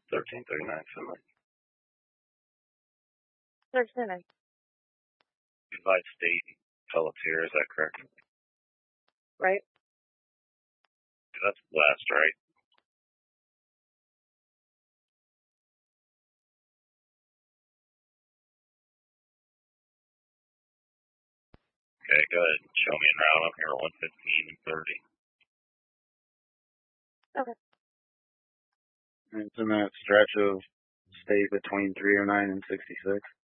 1339 Finley. 1339. Goodbye State Pelletier, is that correct? Right. That's west, right? Okay, go ahead and show me en route. I'm here at 115 and 30. Okay. And it's in that stretch of state between 309 and 66.